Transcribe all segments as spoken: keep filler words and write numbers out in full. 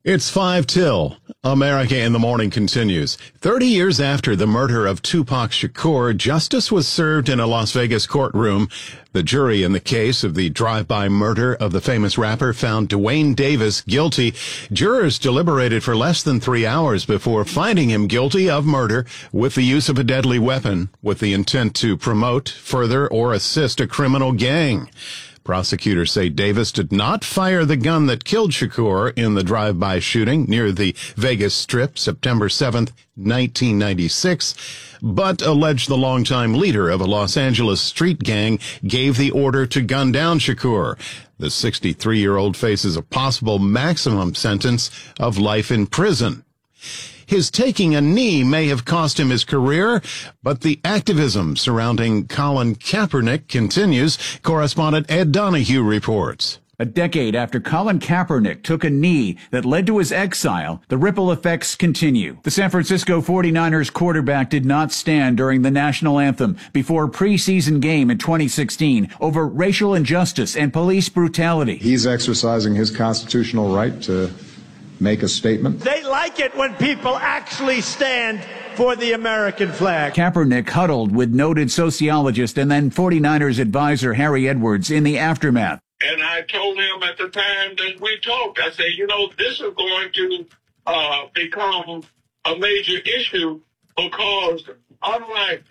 It's five till. America in the Morning continues. Thirty years after the murder of Tupac Shakur, justice was served in a Las Vegas courtroom. The jury in the case of the drive-by murder of the famous rapper found Dwayne Davis guilty. Jurors deliberated for less than three hours before finding him guilty of murder with the use of a deadly weapon with the intent to promote, further, or assist a criminal gang. Prosecutors say Davis did not fire the gun that killed Shakur in the drive-by shooting near the Vegas Strip September seventh, nineteen ninety-six, but alleged the longtime leader of a Los Angeles street gang gave the order to gun down Shakur. The sixty-three-year-old faces a possible maximum sentence of life in prison. His taking a knee may have cost him his career, but the activism surrounding Colin Kaepernick continues. Correspondent Ed Donahue reports. A decade after Colin Kaepernick took a knee that led to his exile, the ripple effects continue. The San Francisco forty-niners quarterback did not stand during the national anthem before a preseason game in twenty sixteen over racial injustice and police brutality. He's exercising his constitutional right to make a statement. They like it when people actually stand for the American flag. Kaepernick huddled with noted sociologist and then forty-niners advisor Harry Edwards in the aftermath. And I told him at the time that we talked, I said, you know, this is going to uh, become a major issue because unlike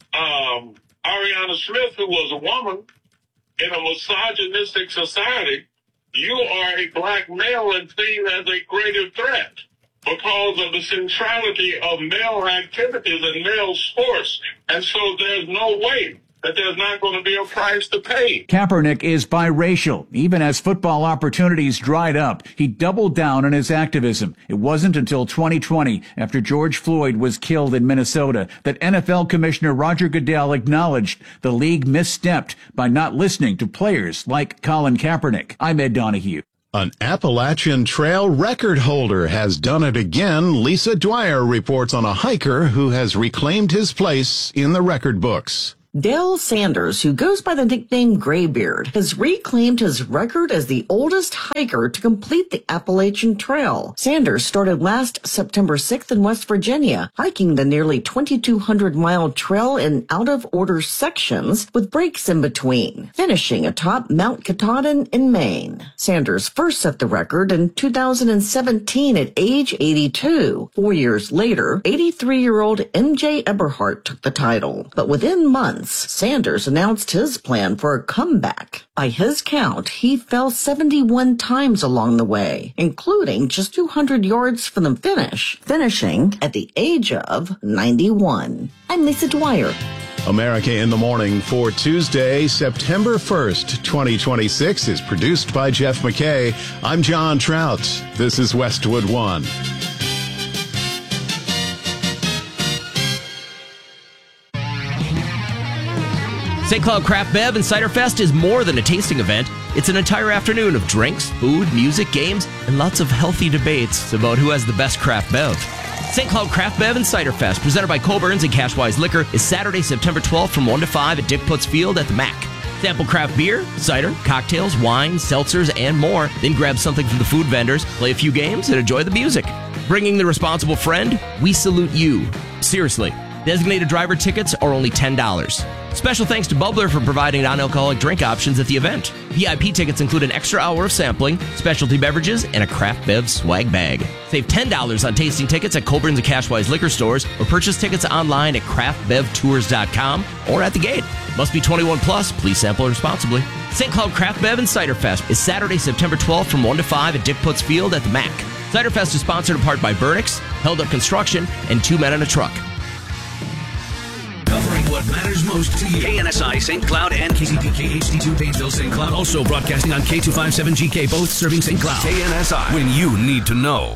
um, Ariana Smith, who was a woman in a misogynistic society, you are a black male and seen as a greater threat because of the centrality of male activities and male sports. And so there's no way that there's not going to be a price to pay. Kaepernick is biracial. Even as football opportunities dried up, he doubled down on his activism. It wasn't until twenty twenty, after George Floyd was killed in Minnesota, that N F L Commissioner Roger Goodell acknowledged the league misstepped by not listening to players like Colin Kaepernick. I'm Ed Donahue. An Appalachian Trail record holder has done it again. Lisa Dwyer reports on a hiker who has reclaimed his place in the record books. Dale Sanders, who goes by the nickname Graybeard, has reclaimed his record as the oldest hiker to complete the Appalachian Trail. Sanders started last September sixth in West Virginia, hiking the nearly twenty-two hundred mile trail in out-of-order sections with breaks in between, finishing atop Mount Katahdin in Maine. Sanders first set the record in two thousand seventeen at age eighty-two. Four years later, eighty-three-year-old M J Eberhart took the title. But within months, Sanders announced his plan for a comeback. By his count, he fell seventy-one times along the way, including just two hundred yards from the finish, finishing at the age of ninety-one. I'm Lisa Dwyer. America in the Morning for Tuesday, September first, twenty twenty-six is produced by Jeff McKay. I'm John Trout. This is Westwood One. Saint Cloud Craft Bev and Cider Fest is more than a tasting event. It's an entire afternoon of drinks, food, music, games, and lots of healthy debates about who has the best craft bev. Saint Cloud Craft Bev and Cider Fest, presented by Colburn's and Cashwise Liquor, is Saturday, September twelfth from one to five at Dick Putz Field at the Mac. Sample craft beer, cider, cocktails, wine, seltzers, and more. Then grab something from the food vendors, play a few games, and enjoy the music. Bringing the responsible friend, we salute you. Seriously. Designated driver tickets are only ten dollars. Special thanks to Bubbler for providing non-alcoholic drink options at the event. V I P tickets include an extra hour of sampling, specialty beverages, and a craft bev swag bag. Save ten dollars on tasting tickets at Colburn's and Cashwise liquor stores, or purchase tickets online at craft bev tours dot com or at the gate. Must be twenty-one plus. Please sample responsibly. Saint Cloud Craft Bev and Cider Fest is Saturday, September twelfth from one to five at Dick Putz Field at the Mac. Cider Fest is sponsored in part by Burnix, Held Up Construction, and Two Men in a Truck. Covering what matters most to you. K N S I, Saint Cloud, and K C P K H D two, Painesville, Saint Cloud. Also broadcasting on K two fifty-seven G K, both serving Saint Cloud. K N S I, when you need to know.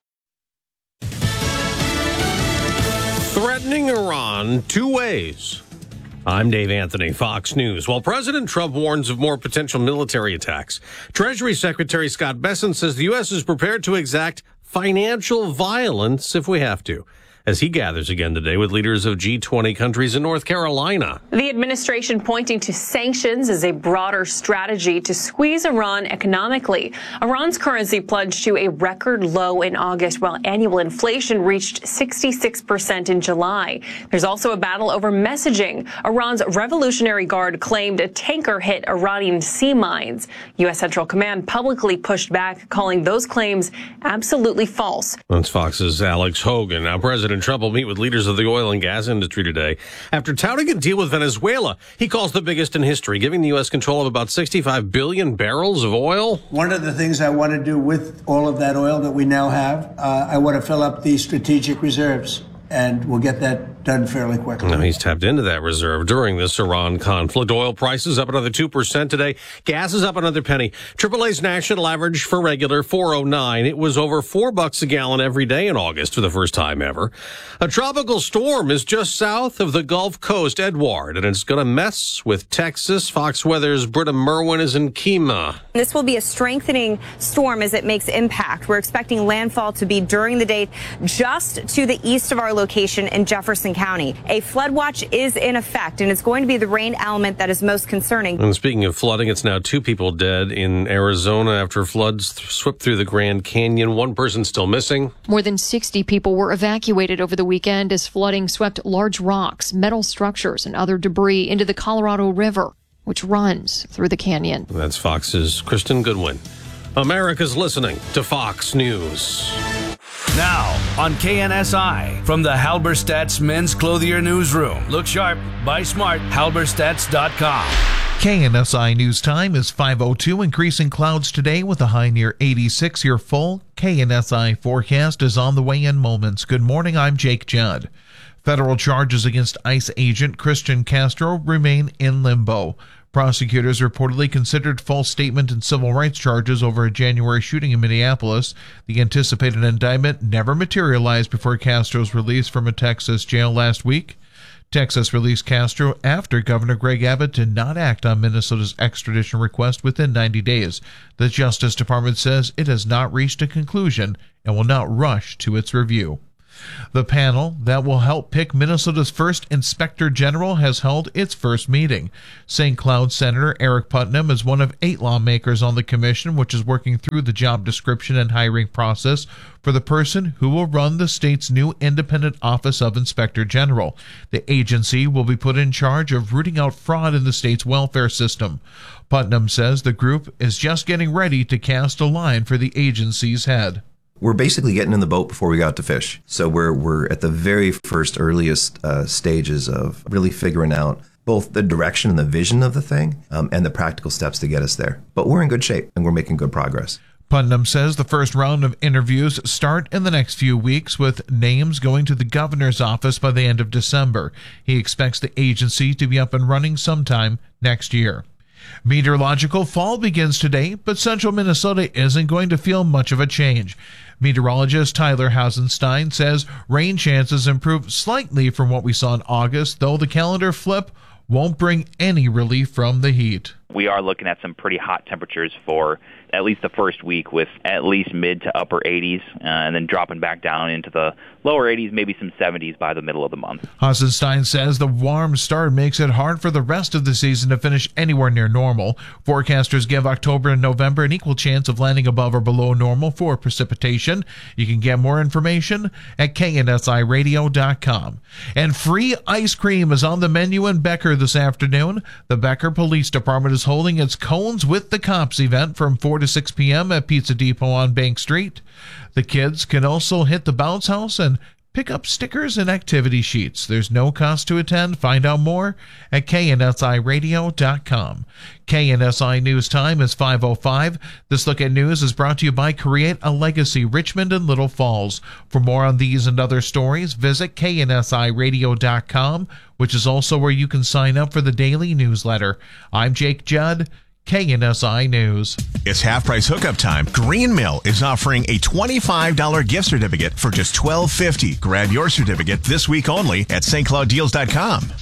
Threatening Iran two ways. I'm Dave Anthony, Fox News. While President Trump warns of more potential military attacks, Treasury Secretary Scott Bessent says the U S is prepared to exact financial violence if we have to. as he gathers again today with leaders of G twenty countries in North Carolina. The administration pointing to sanctions as a broader strategy to squeeze Iran economically. Iran's currency plunged to a record low in August, while annual inflation reached sixty-six percent in July. There's also a battle over messaging. Iran's Revolutionary Guard claimed a tanker hit Iranian sea mines. U S. Central Command publicly pushed back, calling those claims absolutely false. That's Fox's Alex Hogan. Now, President Trump will meet with leaders of the oil and gas industry today after touting a deal with Venezuela he calls the biggest in history, giving the U S control of about sixty-five billion barrels of oil. One of the things I want to do with all of that oil that we now have, uh, I want to fill up the strategic reserves, and we'll get that done fairly quickly. Now, he's tapped into that reserve during this Iran conflict. Oil prices up another two percent today. Gas is up another penny. triple A's national average for regular, four oh nine. It was over four bucks a gallon every day in August for the first time ever. A tropical storm is just south of the Gulf Coast, Edward, and it's going to mess with Texas. Fox Weather's Britta Merwin is in Kemah. This will be a strengthening storm as it makes impact. We're expecting landfall to be during the day just to the east of our location in Jefferson County. A flood watch is in effect, and it's going to be the rain element that is most concerning. And speaking of flooding, it's now two people dead in Arizona after floods th- swept through the Grand Canyon. One person still missing. More than sixty people were evacuated over the weekend as flooding swept large rocks, metal structures, and other debris into the Colorado River, which runs through the canyon. That's Fox's Kristen Goodwin. America's listening to Fox News. Now on K N S I from the Halberstadt's Men's Clothier Newsroom. Look sharp, buy smart, halberstadts dot com. K N S I News Time is five oh two. Increasing clouds today with a high near eighty-six. Your full K N S I forecast is on the way in moments. Good morning, I'm Jake Judd. Federal charges against ICE agent Christian Castro remain in limbo. Prosecutors reportedly considered false statement and civil rights charges over a January shooting in Minneapolis. The anticipated indictment never materialized before Castro's release from a Texas jail last week. Texas released Castro after Governor Greg Abbott did not act on Minnesota's extradition request within ninety days. The Justice Department says it has not reached a conclusion and will not rush to its review. The panel that will help pick Minnesota's first Inspector General has held its first meeting. Saint Cloud Senator Eric Putnam is one of eight lawmakers on the commission, which is working through the job description and hiring process for the person who will run the state's new independent Office of Inspector General. The agency will be put in charge of rooting out fraud in the state's welfare system. Putnam says the group is just getting ready to cast a line for the agency's head. We're basically getting in the boat before we got to fish. So we're we're at the very first, earliest uh, stages of really figuring out both the direction and the vision of the thing um, and the practical steps to get us there. But we're in good shape and we're making good progress. Putnam says the first round of interviews start in the next few weeks, with names going to the governor's office by the end of December. He expects the agency to be up and running sometime next year. Meteorological fall begins today, but central Minnesota isn't going to feel much of a change. Meteorologist Tyler Hausenstein says rain chances improve slightly from what we saw in August, though the calendar flip won't bring any relief from the heat. We are looking at some pretty hot temperatures for at least the first week, with at least mid to upper eighties, uh, and then dropping back down into the lower eighties, maybe some seventies by the middle of the month. Hausenstein says the warm start makes it hard for the rest of the season to finish anywhere near normal. Forecasters give October and November an equal chance of landing above or below normal for precipitation. You can get more information at K N S I radio dot com. And free ice cream is on the menu in Becker this afternoon. The Becker Police Department is holding its Cones with the Cops event from four to six p.m. at Pizza Depot on Bank Street. The kids can also hit the bounce house and pick up stickers and activity sheets. There's no cost to attend. Find out more at K N S I radio dot com. K N S I News Time is five oh five. This Look at News is brought to you by Create a Legacy, Richmond and Little Falls. For more on these and other stories, visit K N S I radio dot com, which is also where you can sign up for the daily newsletter. I'm Jake Judd, K N S I News. It's half-price hookup time. Green Mill is offering a twenty-five dollars gift certificate for just twelve fifty. Grab your certificate this week only at St Cloud Deals dot com.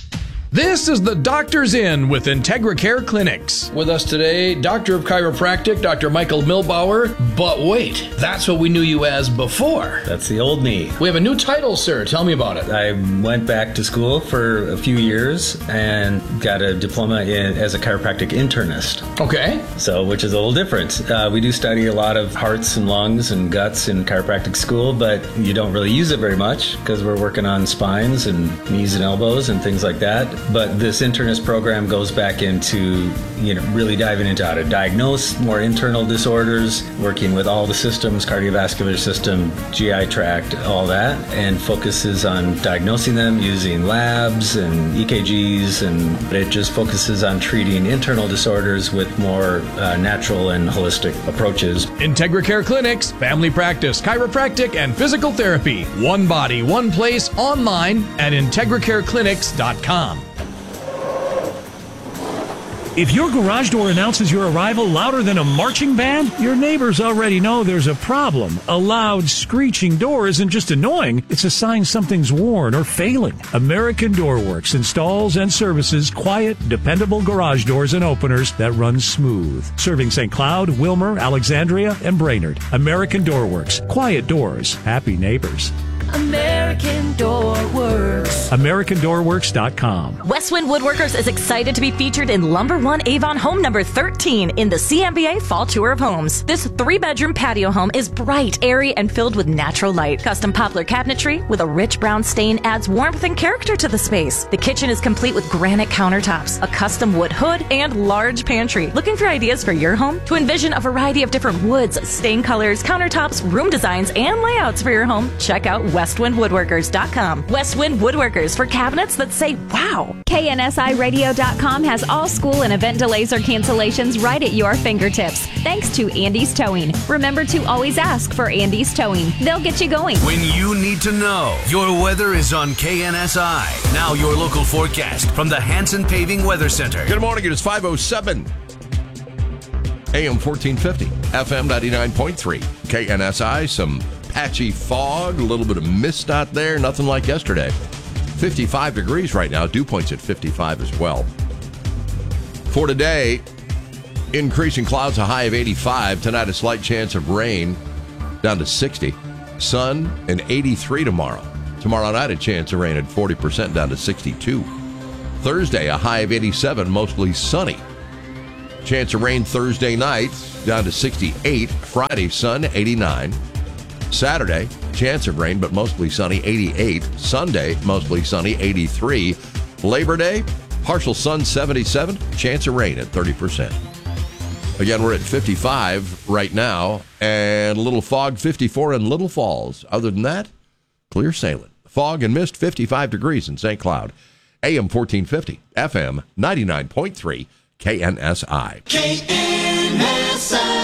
This is the Doctor's In with Integra Care Clinics. With us today, Doctor of Chiropractic, Doctor Michael Milbauer. But wait, that's what we knew you as before. That's the old me. We have a new title, sir. Tell me about it. I went back to school for a few years and got a diploma in, as a chiropractic internist. Okay. So, which is a little different. Uh, we do study a lot of hearts and lungs and guts in chiropractic school, but you don't really use it very much because we're working on spines and knees and elbows and things like that. But this internist program goes back into, you know, really diving into how to diagnose more internal disorders, working with all the systems, cardiovascular system, G I tract, all that, and focuses on diagnosing them using labs and E K Gs, and it just focuses on treating internal disorders with more uh, natural and holistic approaches. Integra Care Clinics, family practice, chiropractic, and physical therapy. One body, one place, online at integra care clinics dot com. If your garage door announces your arrival louder than a marching band, your neighbors already know there's a problem. A loud, screeching door isn't just annoying, it's a sign something's worn or failing. American Door Works installs and services quiet, dependable garage doors and openers that run smooth. Serving Saint Cloud, Wilmer, Alexandria, and Brainerd. American Door Works. Quiet doors, happy neighbors. American Door Works. American Door Works dot com. Westwind Woodworkers is excited to be featured in Lumber One Avon home number thirteen in the C M B A Fall Tour of Homes. This three-bedroom patio home is bright, airy, and filled with natural light. Custom poplar cabinetry with a rich brown stain adds warmth and character to the space. The kitchen is complete with granite countertops, a custom wood hood, and large pantry. Looking for ideas for your home? To envision a variety of different woods, stain colors, countertops, room designs, and layouts for your home, check out Westwind Woodworkers dot com. Westwind Woodworkers for cabinets that say wow. K N S I Radio dot com has all school and event delays or cancellations right at your fingertips. Thanks to Andy's Towing. Remember to always ask for Andy's Towing. They'll get you going. When you need to know, your weather is on K N S I. Now your local forecast from the Hanson Paving Weather Center. Good morning. It is five oh seven. A M fourteen fifty, F M ninety-nine point three. K N S I, some patchy fog, a little bit of mist out there, nothing like yesterday. fifty-five degrees right now. Dew point's at fifty-five as well. For today, increasing clouds, a high of eighty-five. Tonight, a slight chance of rain, down to sixty. Sun and eighty-three tomorrow. Tomorrow night, a chance of rain at forty percent, down to sixty-two. Thursday, a high of eighty-seven, mostly sunny. Chance of rain Thursday night, down to sixty-eight. Friday, sun, eighty-nine. Saturday, chance of rain, but mostly sunny, eighty-eight. Sunday, mostly sunny, eighty-three. Labor Day, partial sun, seventy-seven. Chance of rain at thirty percent. Again, we're at fifty-five right now, and a little fog, fifty-four in Little Falls. Other than that, clear sailing. Fog and mist, fifty-five degrees in Saint Cloud. A M fourteen fifty, F M ninety-nine point three, K N S I. K N S I.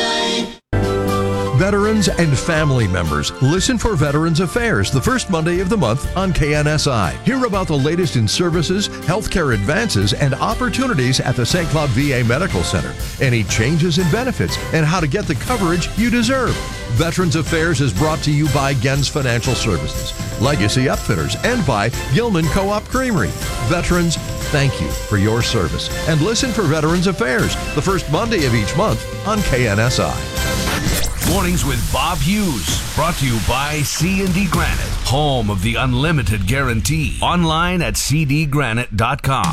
Veterans and family members, listen for Veterans Affairs the first Monday of the month on K N S I. Hear about the latest in services, healthcare advances, and opportunities at the Saint Cloud V A Medical Center. Any changes in benefits and how to get the coverage you deserve. Veterans Affairs is brought to you by Gens Financial Services, Legacy Upfitters, and by Gilman Co-op Creamery. Veterans, thank you for your service. And listen for Veterans Affairs the first Monday of each month on K N S I. Mornings with Bob Hughes. Brought to you by C and D Granite, home of the unlimited guarantee. Online at c d granite dot com.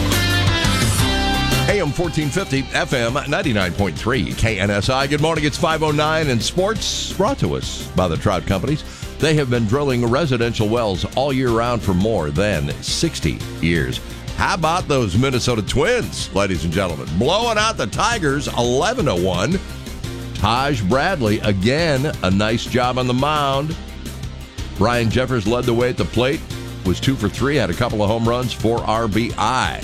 A M fourteen fifty, F M ninety-nine point three, K N S I. Good morning. It's five oh nine, and sports brought to us by the Trout Companies. They have been drilling residential wells all year round for more than sixty years. How about those Minnesota Twins, ladies and gentlemen? Blowing out the Tigers eleven to one. Taj Bradley, again, a nice job on the mound. Ryan Jeffers led the way at the plate, was two for three, had a couple of home runs, four R B I.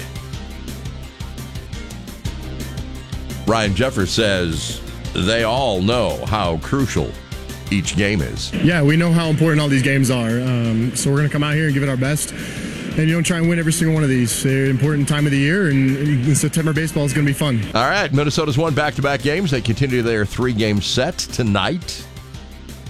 Ryan Jeffers says they all know how crucial each game is. Yeah, we know how important all these games are, um, so we're going to come out here and give it our best. And, you know, try and win every single one of these. They're an important time of the year, and, and September baseball is going to be fun. All right, Minnesota's won back-to-back games. They continue their three-game set tonight.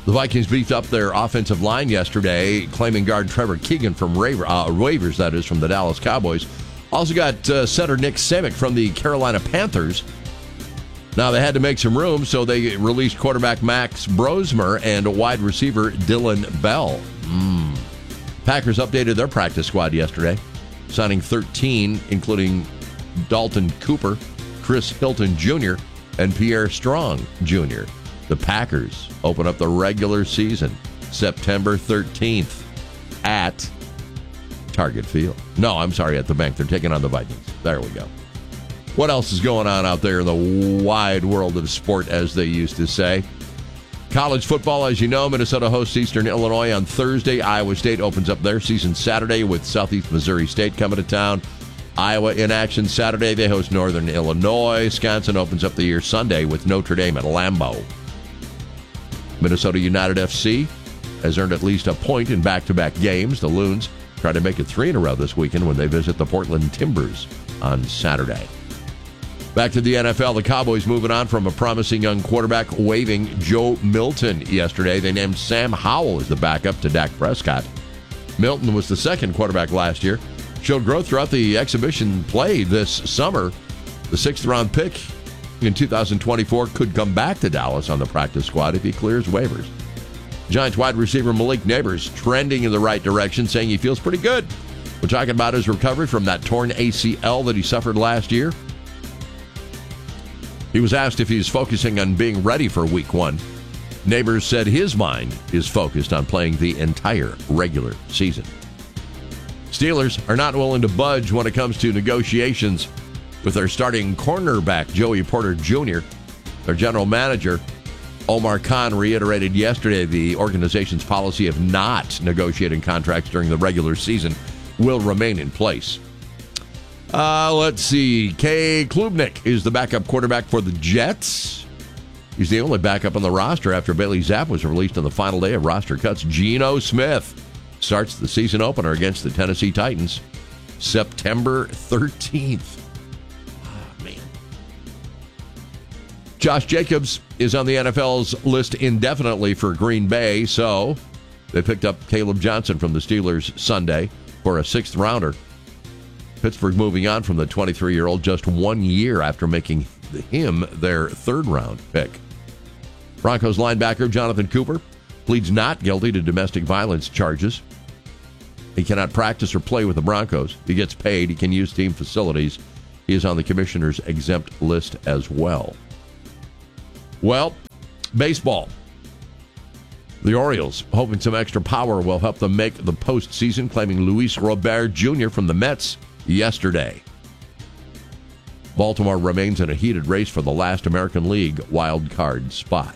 The Vikings beefed up their offensive line yesterday, claiming guard Trevor Keegan from Raver, uh, waivers, that is, from the Dallas Cowboys. Also got uh, center Nick Simic from the Carolina Panthers. Now, they had to make some room, so they released quarterback Max Brosmer and wide receiver Dylan Bell. Mm. Packers updated their practice squad yesterday, signing thirteen, including Dalton Cooper, Chris Hilton Junior, and Pierre Strong Junior The Packers open up the regular season September thirteenth at Target Field. No, I'm sorry, at the Bank. They're taking on the Vikings. There we go. What else is going on out there in the wide world of sport, as they used to say? College football, as you know, Minnesota hosts Eastern Illinois on Thursday. Iowa State opens up their season Saturday with Southeast Missouri State coming to town. Iowa in action Saturday. They host Northern Illinois. Wisconsin opens up the year Sunday with Notre Dame at Lambeau. Minnesota United F C has earned at least a point in back-to-back games. The Loons try to make it three in a row this weekend when they visit the Portland Timbers on Saturday. Back to the N F L, the Cowboys moving on from a promising young quarterback waiving Joe Milton yesterday. They named Sam Howell as the backup to Dak Prescott. Milton was the second quarterback last year, showed growth throughout the exhibition play this summer. The sixth-round pick in two thousand twenty-four could come back to Dallas on the practice squad if he clears waivers. Giants wide receiver Malik Neighbors trending in the right direction, saying he feels pretty good. We're talking about his recovery from that torn A C L that he suffered last year. He was asked if he's focusing on being ready for week one. Neighbors said his mind is focused on playing the entire regular season. Steelers are not willing to budge when it comes to negotiations with their starting cornerback, Joey Porter Junior Their general manager, Omar Khan, reiterated yesterday the organization's policy of not negotiating contracts during the regular season will remain in place. Uh, let's see. Kay Klubnik is the backup quarterback for the Jets. He's the only backup on the roster after Bailey Zapp was released on the final day of roster cuts. Geno Smith starts the season opener against the Tennessee Titans September thirteenth. Oh, man. Josh Jacobs is on the N F L's list indefinitely for Green Bay, so they picked up Caleb Johnson from the Steelers Sunday for a sixth rounder. Pittsburgh moving on from the twenty-three-year-old just one year after making him their third-round pick. Broncos linebacker Jonathan Cooper pleads not guilty to domestic violence charges. He cannot practice or play with the Broncos. He gets paid. He can use team facilities. He is on the commissioner's exempt list as well. Well, baseball. The Orioles, hoping some extra power will help them make the postseason, claiming Luis Robert Junior from the Mets yesterday. Baltimore remains in a heated race for the last American League wild card spot.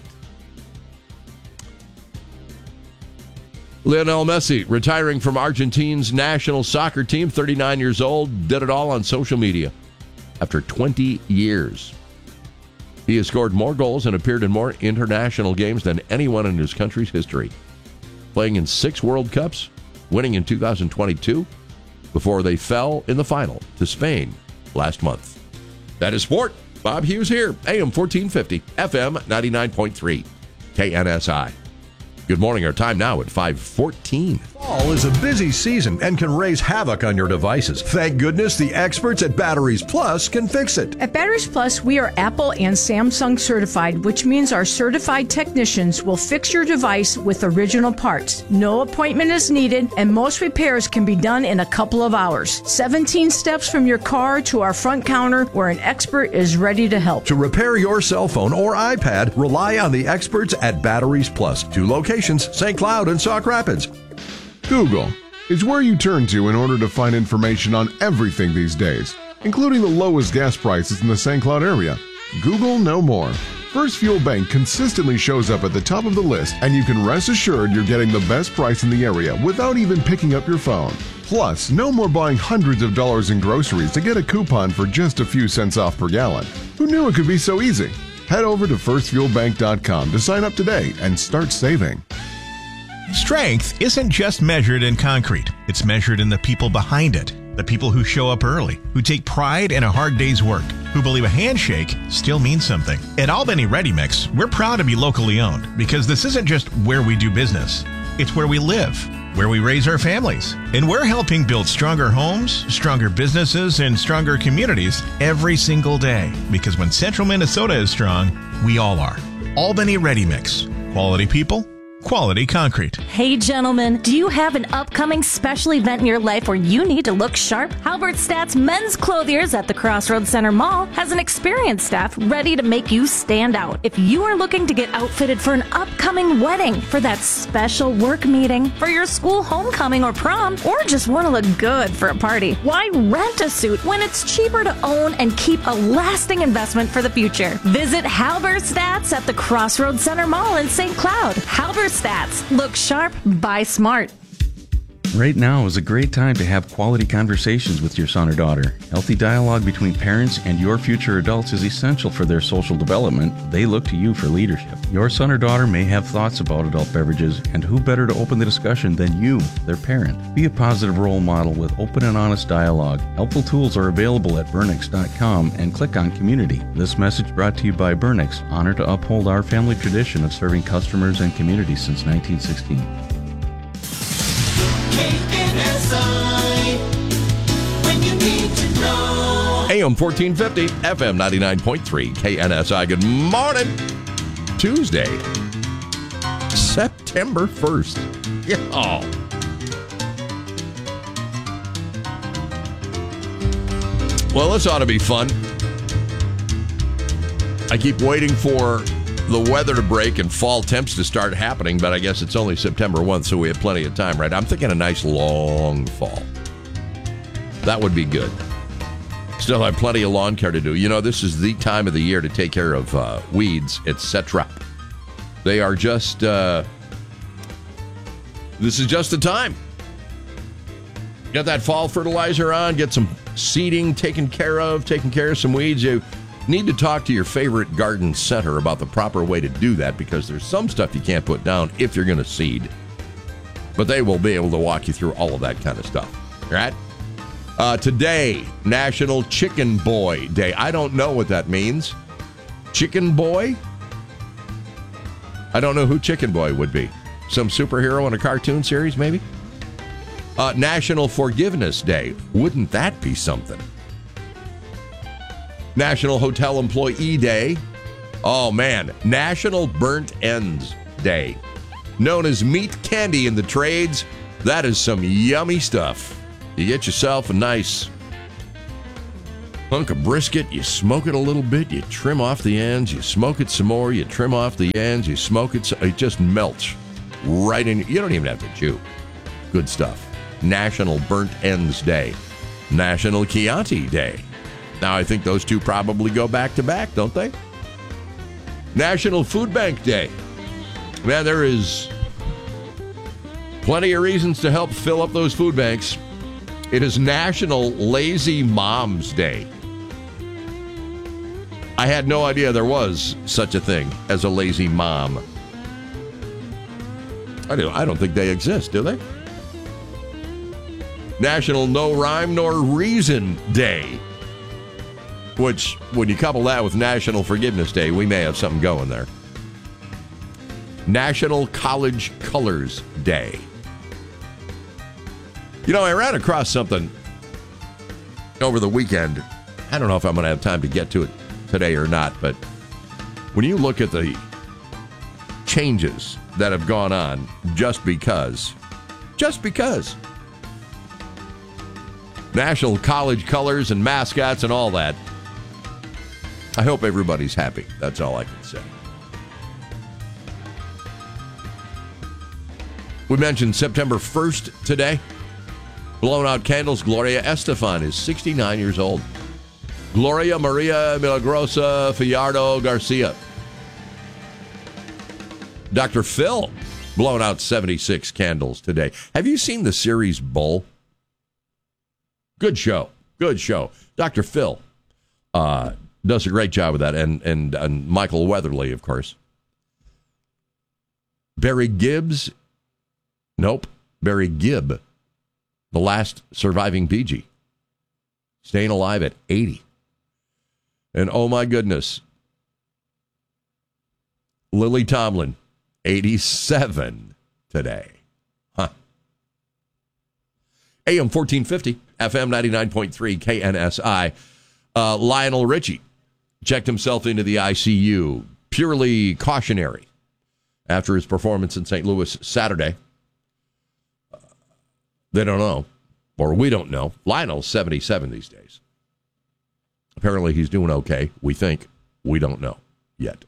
Lionel Messi, retiring from Argentina's national soccer team, thirty-nine years old, did it all on social media after twenty years. He has scored more goals and appeared in more international games than anyone in his country's history, playing in six World Cups, winning in two thousand twenty-two, before they fell in the final to Spain last month. That is sport. Bob Hughes here, A M fourteen fifty, F M ninety-nine point three, K N S I. Good morning. Our time now at five fourteen. Fall is a busy season and can raise havoc on your devices. Thank goodness the experts at Batteries Plus can fix it. At Batteries Plus, we are Apple and Samsung certified, which means our certified technicians will fix your device with original parts. No appointment is needed, and most repairs can be done in a couple of hours. seventeen steps from your car to our front counter where an expert is ready to help. To repair your cell phone or iPad, rely on the experts at Batteries Plus. Two locations, Saint Cloud and Sauk Rapids. Google is where you turn to in order to find information on everything these days, including the lowest gas prices in the Saint Cloud area. Google no more. First Fuel Bank consistently shows up at the top of the list, and you can rest assured you're getting the best price in the area without even picking up your phone. Plus, no more buying hundreds of dollars in groceries to get a coupon for just a few cents off per gallon. Who knew it could be so easy? Head over to first fuel bank dot com to sign up today and start saving. Strength isn't just measured in concrete. It's measured in the people behind it. The people who show up early, who take pride in a hard day's work, who believe a handshake still means something. At Albany Ready Mix, we're proud to be locally owned because this isn't just where we do business. It's where we live, where we raise our families. And we're helping build stronger homes, stronger businesses, and stronger communities every single day. Because when Central Minnesota is strong, we all are. Albany Ready Mix. Quality people, quality concrete. Hey gentlemen, do you have an upcoming special event in your life where you need to look sharp? Halberstadt's Men's Clothiers at the Crossroads Center Mall has an experienced staff ready to make you stand out. If you are looking to get outfitted for an upcoming wedding, for that special work meeting, for your school homecoming or prom, or just want to look good for a party, why rent a suit when it's cheaper to own and keep a lasting investment for the future? Visit Halberstadt's at the Crossroads Center Mall in Saint Cloud. Halberstadt's. Look sharp, buy smart. Right now is a great time to have quality conversations with your son or daughter. Healthy dialogue between parents and your future adults is essential for their social development. They look to you for leadership. Your son or daughter may have thoughts about adult beverages, and who better to open the discussion than you, their parent? Be a positive role model with open and honest dialogue. Helpful tools are available at burnix dot com and click on Community. This message brought to you by Burnix, honored to uphold our family tradition of serving customers and communities since nineteen sixteen. When you need to know. A M fourteen fifty, F M ninety-nine point three, K N S I. Good morning. Tuesday, September first. Yeah. Oh. Well, this ought to be fun. I keep waiting for the weather to break and fall temps to start happening, but I guess it's only September first, so we have plenty of time, right? I'm thinking a nice long fall. That would be good. Still have plenty of lawn care to do. You know, this is the time of the year to take care of uh, weeds, et cetera. They are just, uh, this is just the time. Get that fall fertilizer on, get some seeding taken care of, taking care of some weeds. You need to talk to your favorite garden center about the proper way to do that, because there's some stuff you can't put down if you're going to seed. But they will be able to walk you through all of that kind of stuff. Right? Uh, today, National Chicken Boy Day. I don't know what that means. Chicken Boy? I don't know who Chicken Boy would be. Some superhero in a cartoon series, maybe? Uh, National Forgiveness Day. Wouldn't that be something? National Hotel Employee Day. Oh, man. National Burnt Ends Day. Known as meat candy in the trades. That is some yummy stuff. You get yourself a nice hunk of brisket, you smoke it a little bit, you trim off the ends, you smoke it some more, you trim off the ends, you smoke it, it just melts right in. You don't even have to chew. Good stuff. National Burnt Ends Day. National Chianti Day. Now, I think those two probably go back to back, don't they? National Food Bank Day. Man, there is plenty of reasons to help fill up those food banks. It is National Lazy Moms Day. I had no idea there was such a thing as a lazy mom. I don't, I don't think they exist, do they? National No Rhyme Nor Reason Day. Which, when you couple that with National Forgiveness Day, we may have something going there. National College Colors Day. You know, I ran across something over the weekend. I don't know if I'm going to have time to get to it today or not, but when you look at the changes that have gone on just because, just because, national college colors and mascots and all that, I hope everybody's happy. That's all I can say. We mentioned September first today. Blown out candles. Gloria Estefan is sixty-nine years old. Gloria Maria Milagrosa Fiardo Garcia. Doctor Phil, blown out seventy-six candles today. Have you seen the series Bull? Good show. Good show. Doctor Phil uh, does a great job with that. And, and, and Michael Weatherly, of course. Barry Gibbs. Nope. Barry Gibb. The last surviving Bee Gee. Staying alive at eighty. And oh my goodness, Lily Tomlin, eighty-seven today. Huh. A M fourteen fifty, F M ninety-nine point three, K N S I. Uh, Lionel Richie checked himself into the I C U, purely cautionary, after his performance in Saint Louis Saturday. Uh, they don't know, or we don't know. Lionel's seventy-seven these days. Apparently he's doing okay, we think. We don't know yet.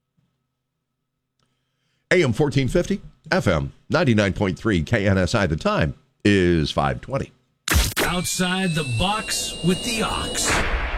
A M fourteen fifty, F M ninety-nine point three, K N S I. The time is five twenty. Outside the box with the Ox.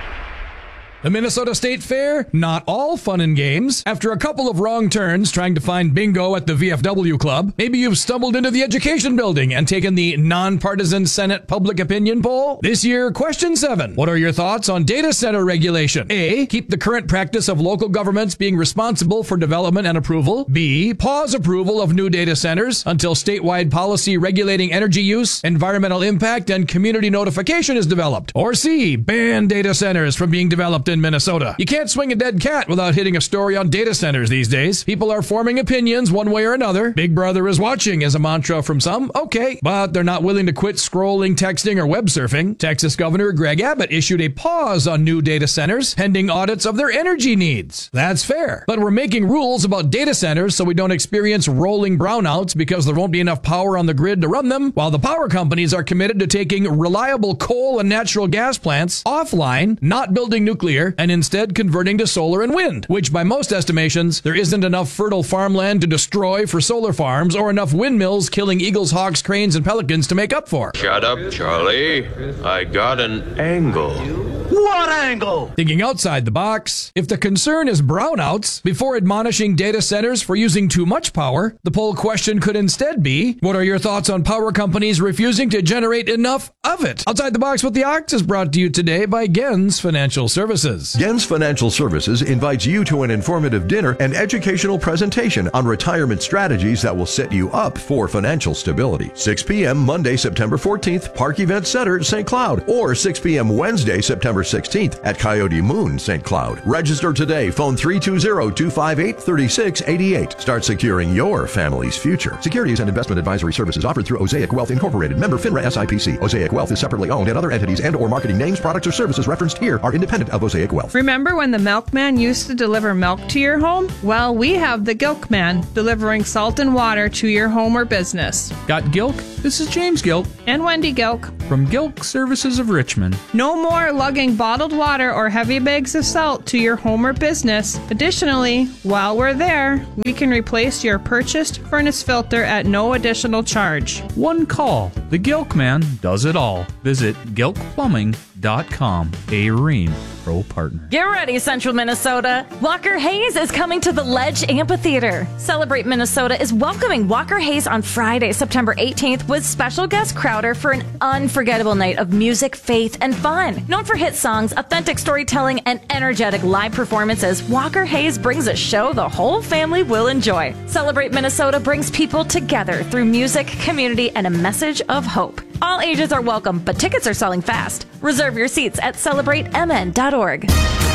The Minnesota State Fair, not all fun and games. After a couple of wrong turns trying to find bingo at the V F W Club, maybe you've stumbled into the Education Building and taken the nonpartisan Senate public opinion poll. This year, question seven. What are your thoughts on data center regulation? A, keep the current practice of local governments being responsible for development and approval. B, pause approval of new data centers until statewide policy regulating energy use, environmental impact, and community notification is developed. Or C, ban data centers from being developed in Minnesota. You can't swing a dead cat without hitting a story on data centers these days. People are forming opinions one way or another. Big Brother is watching is a mantra from some. Okay, but they're not willing to quit scrolling, texting, or web surfing. Texas Governor Greg Abbott issued a pause on new data centers pending audits of their energy needs. That's fair. But we're making rules about data centers so we don't experience rolling brownouts because there won't be enough power on the grid to run them, while the power companies are committed to taking reliable coal and natural gas plants offline, not building nuclear, and instead converting to solar and wind, which by most estimations, there isn't enough fertile farmland to destroy for solar farms or enough windmills killing eagles, hawks, cranes, and pelicans to make up for. Shut up, Charlie. I got an angle. What angle? Thinking outside the box, if the concern is brownouts, before admonishing data centers for using too much power, the poll question could instead be, what are your thoughts on power companies refusing to generate enough of it? Outside the Box with the Ox is brought to you today by Gens Financial Services. Gens Financial Services invites you to an informative dinner and educational presentation on retirement strategies that will set you up for financial stability. six p.m. Monday, September fourteenth, Park Event Center, Saint Cloud, or six p.m. Wednesday, September sixteenth at Coyote Moon, Saint Cloud. Register today. Phone three two zero, two five eight, three six eight eight. Start securing your family's future. Securities and investment advisory services offered through Osaic Wealth Incorporated. Member FINRA S I P C. Osaic Wealth is separately owned, and other entities and or marketing names, products, or services referenced here are independent of Osaic Wealth. Remember when the milkman used to deliver milk to your home? Well, we have the Gilkman, delivering salt and water to your home or business. Got Gilk? This is James Gilk. And Wendy Gilk. From Gilk Services of Richmond. No more lugging bottled water or heavy bags of salt to your home or business. Additionally, while we're there, we can replace your purchased furnace filter at no additional charge. One call. The Gilkman does it all. Visit gilk plumbing dot com, a Rheem Pro partner. Get ready, Central Minnesota. Walker Hayes is coming to the Ledge Amphitheater. Celebrate Minnesota is welcoming Walker Hayes on Friday, September eighteenth with special guest Crowder for an unforgettable night of music, faith, and fun. Known for hit songs, authentic storytelling, and energetic live performances, Walker Hayes brings a show the whole family will enjoy. Celebrate Minnesota brings people together through music, community, and a message of hope. All ages are welcome, but tickets are selling fast. Reserve your seats at celebrate m n dot org.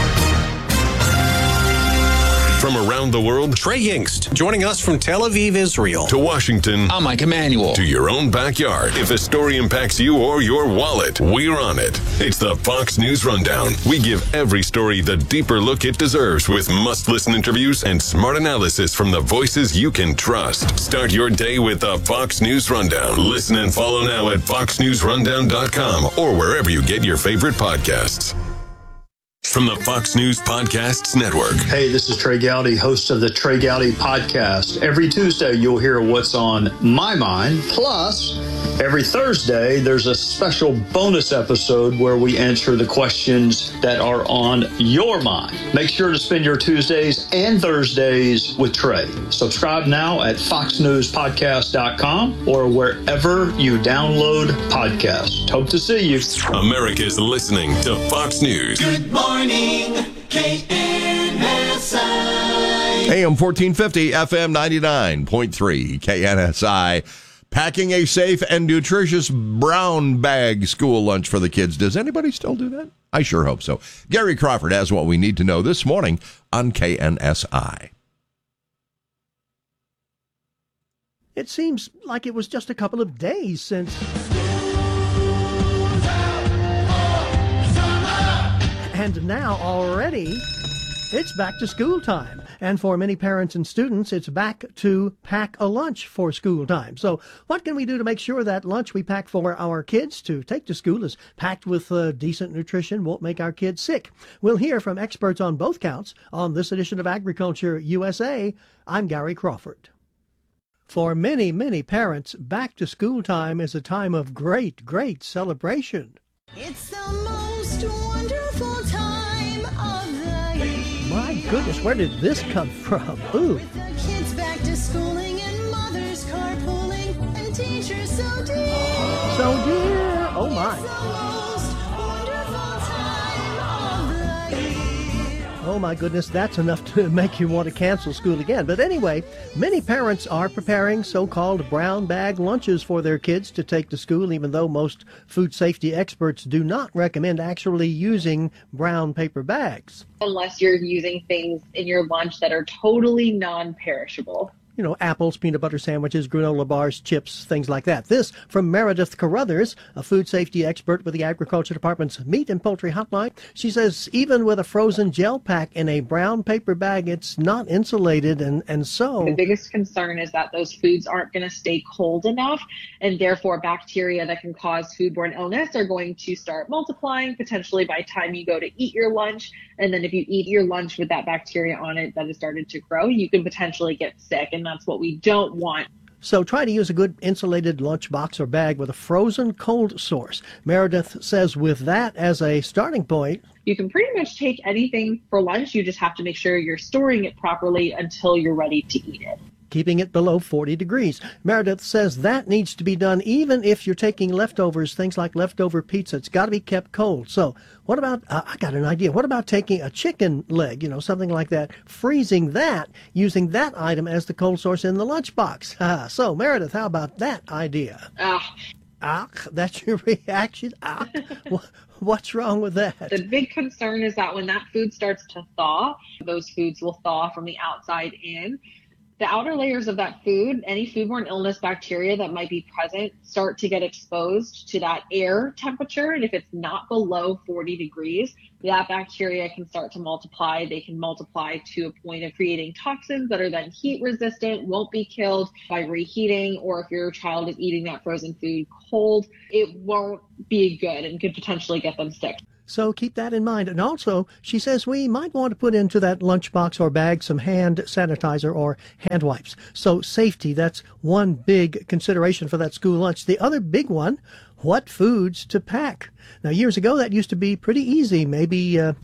From around the world, Trey Yingst, joining us from Tel Aviv, Israel. To Washington, I'm Mike Emanuel. To your own backyard. If a story impacts you or your wallet, we're on it. It's the Fox News Rundown. We give every story the deeper look it deserves with must-listen interviews and smart analysis from the voices you can trust. Start your day with the Fox News Rundown. Listen and follow now at fox news rundown dot com or wherever you get your favorite podcasts. From the Fox News Podcasts Network. Hey, this is Trey Gowdy, host of the Trey Gowdy Podcast. Every Tuesday, you'll hear what's on my mind. Plus, every Thursday, there's a special bonus episode where we answer the questions that are on your mind. Make sure to spend your Tuesdays and Thursdays with Trey. Subscribe now at fox news podcast dot com or wherever you download podcasts. Hope to see you. America's listening to Fox News. Good morning, K N S I. A M fourteen fifty, F M ninety-nine point three, K N S I. Packing a safe and nutritious brown bag school lunch for the kids. Does anybody still do that? I sure hope so. Gary Crawford has what we need to know this morning on K N S I. It seems like it was just a couple of days since... And now already, it's back to school time. And for many parents and students, it's back to pack a lunch for school time. So what can we do to make sure that lunch we pack for our kids to take to school is packed with uh, decent nutrition, won't make our kids sick? We'll hear from experts on both counts on this edition of Agriculture U S A. I'm Gary Crawford. For many, many parents, back to school time is a time of great, great celebration. It's the most wonderful time of the year. My goodness, where did this come from? Ooh. With the kids back to schooling and mothers carpooling and teachers so dear. So dear. Oh my. It's the most wonderful time of the year. Oh my goodness, that's enough to make you want to cancel school again. But anyway, many parents are preparing so-called brown bag lunches for their kids to take to school, even though most food safety experts do not recommend actually using brown paper bags. Unless you're using things in your lunch that are totally non-perishable. You know, apples, peanut butter sandwiches, granola bars, chips, things like that. This from Meredith Carruthers, a food safety expert with the Agriculture Department's Meat and Poultry Hotline. She says even with a frozen gel pack in a brown paper bag, it's not insulated, and, and so... The biggest concern is that those foods aren't going to stay cold enough, and therefore bacteria that can cause foodborne illness are going to start multiplying, potentially by the time you go to eat your lunch. And then if you eat your lunch with that bacteria on it that has started to grow, you can potentially get sick, and that's what we don't want. So try to use a good insulated lunch box or bag with a frozen cold source. Meredith says with that as a starting point, you can pretty much take anything for lunch. You just have to make sure you're storing it properly until you're ready to eat it. Keeping it below forty degrees. Meredith says that needs to be done even if you're taking leftovers, things like leftover pizza. It's got to be kept cold. So what about, uh, I got an idea. What about taking a chicken leg, you know, something like that, freezing that, using that item as the cold source in the lunchbox? Ah, so, Meredith, how about that idea? Ah. Ah, that's your reaction? Ah. What's wrong with that? The big concern is that when that food starts to thaw, those foods will thaw from the outside in. The outer layers of that food, any foodborne illness bacteria that might be present, start to get exposed to that air temperature. And if it's not below forty degrees, that bacteria can start to multiply. They can multiply to a point of creating toxins that are then heat resistant, won't be killed by reheating, or if your child is eating that frozen food cold, it won't be good and could potentially get them sick. So keep that in mind. And also, she says we might want to put into that lunchbox or bag some hand sanitizer or hand wipes. So safety, that's one big consideration for that school lunch. The other big one, what foods to pack. Now, years ago, that used to be pretty easy. Maybe... Uh,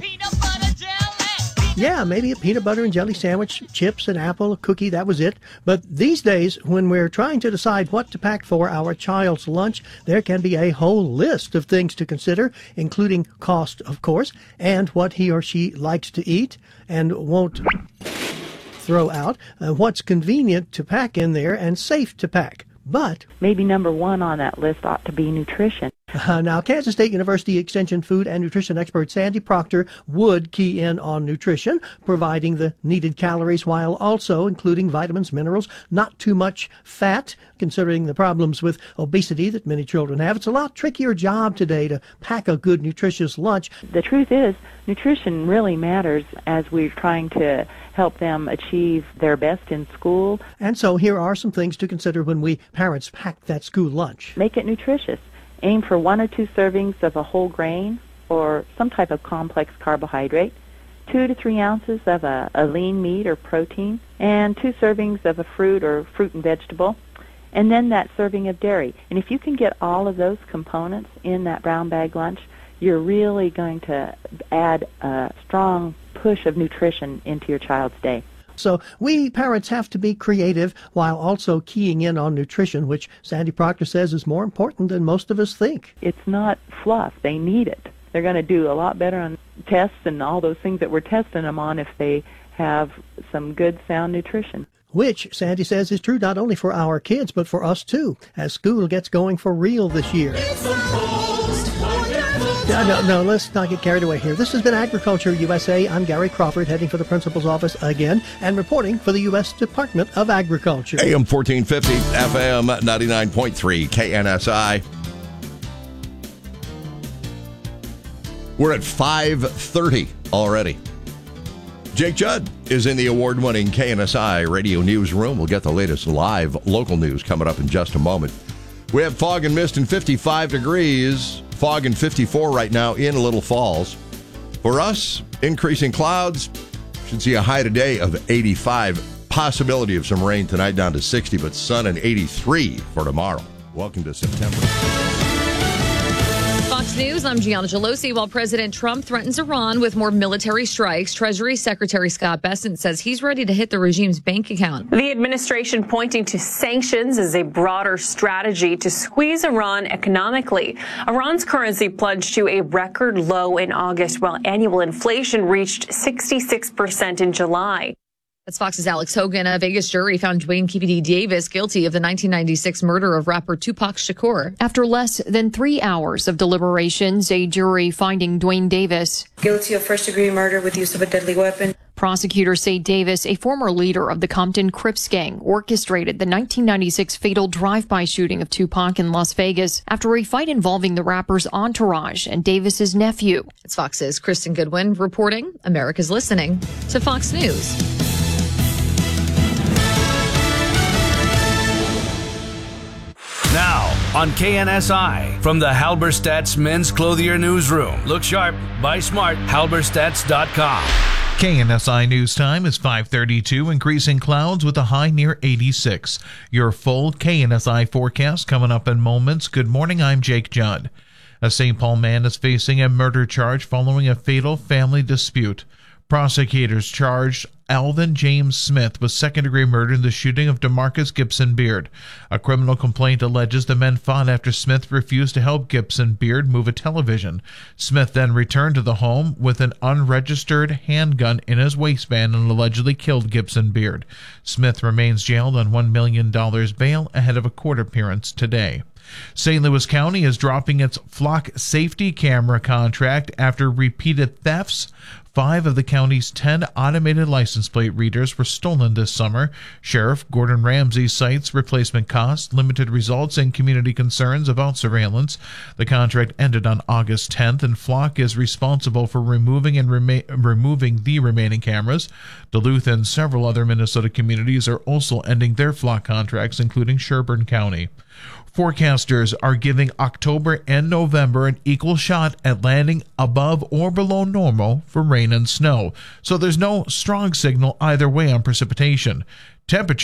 Yeah, maybe a peanut butter and jelly sandwich, chips, an apple, a cookie, that was it. But these days, when we're trying to decide what to pack for our child's lunch, there can be a whole list of things to consider, including cost, of course, and what he or she likes to eat and won't throw out, uh, what's convenient to pack in there and safe to pack. But maybe number one on that list ought to be nutrition. Uh, now, Kansas State University Extension food and nutrition expert Sandy Proctor would key in on nutrition, providing the needed calories while also including vitamins, minerals, not too much fat, considering the problems with obesity that many children have. It's a lot trickier job today to pack a good, nutritious lunch. The truth is, nutrition really matters as we're trying to help them achieve their best in school. And so here are some things to consider when we parents pack that school lunch. Make it nutritious. Aim for one or two servings of a whole grain or some type of complex carbohydrate, two to three ounces of a, a lean meat or protein, and two servings of a fruit or fruit and vegetable, and then that serving of dairy. And if you can get all of those components in that brown bag lunch, you're really going to add a strong push of nutrition into your child's day. So we parents have to be creative while also keying in on nutrition, which Sandy Proctor says is more important than most of us think. It's not fluff. They need it. They're going to do a lot better on tests and all those things that we're testing them on if they have some good, sound nutrition. which Sandy says is true not only for our kids, but for us too, as school gets going for real this year. No, no, no, let's not get carried away here. This has been Agriculture U S A. I'm Gary Crawford, heading for the principal's office again and reporting for the U S Department of Agriculture. A M fourteen fifty, F M ninety-nine point three, K N S I. We're at five thirty already. Jake Judd is in the award-winning K N S I radio newsroom. We'll get the latest live local news coming up in just a moment. We have fog and mist and fifty-five degrees. Fog and fifty-four right now in Little Falls. For us, increasing clouds. Should see a high today of eighty-five. Possibility of some rain tonight down to sixty, but sun and eighty-three for tomorrow. Welcome to September. Fox News, I'm Gianna Gelosi. While President Trump threatens Iran with more military strikes, Treasury Secretary Scott Bessent says he's ready to hit the regime's bank account. The administration pointing to sanctions as a broader strategy to squeeze Iran economically. Iran's currency plunged to a record low in August, while annual inflation reached sixty-six percent in July. That's Fox's Alex Hogan. A Vegas jury found Dwayne Keepity Davis guilty of the nineteen ninety-six murder of rapper Tupac Shakur. After less than three hours of deliberations, a jury finding Dwayne Davis guilty of first-degree murder with use of a deadly weapon. Prosecutors say Davis, a former leader of the Compton Crips gang, orchestrated the nineteen ninety-six fatal drive-by shooting of Tupac in Las Vegas after a fight involving the rapper's entourage and Davis's nephew. It's Fox's Kristen Goodwin reporting. America's listening to Fox News. Now, on K N S I, from the Halberstadt's Men's Clothier Newsroom. Look sharp, buy smart, halberstadts dot com. K N S I News Time is five thirty-two, increasing clouds with a high near eighty-six. Your full K N S I forecast coming up in moments. Good morning, I'm Jake Judd. A Saint Paul man is facing a murder charge following a fatal family dispute. Prosecutors charged Alvin James Smith with second-degree murder in the shooting of DeMarcus Gibson Beard. A criminal complaint alleges the men fought after Smith refused to help Gibson Beard move a television. Smith then returned to the home with an unregistered handgun in his waistband and allegedly killed Gibson Beard. Smith remains jailed on one million dollars bail ahead of a court appearance today. Saint Louis County is dropping its flock safety camera contract after repeated thefts. Five of the county's ten automated license plate readers were stolen this summer. Sheriff Gordon Ramsay cites replacement costs, limited results, and community concerns about surveillance. The contract ended on August tenth, and Flock is responsible for removing and rema- removing the remaining cameras. Duluth and several other Minnesota communities are also ending their Flock contracts, including Sherburne County. Forecasters are giving October and November an equal shot at landing above or below normal for rain and snow, so there's no strong signal either way on precipitation. Temperature